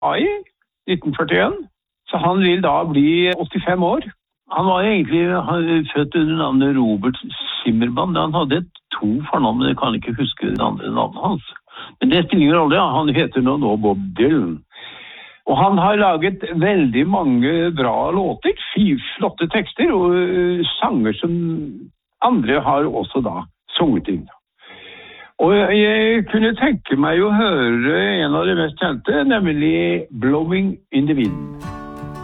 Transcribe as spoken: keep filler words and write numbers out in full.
mai nitten førtien, så han vil da bli åttifem år. Han var egentlig han født under navnet Robert Zimmermann. Han hadde to fornavn, men jeg kan ikke huske det andre navnet hans. Men det spiller ingen rolle, han heter nå, nå Bob Dylan. Og han har laget veldig mange bra låter, flotte tekster og sanger som andre har også da sunget inn. Og jeg kunne tenke meg å høre en av de mest kjente, nemlig Blowing in the Wind.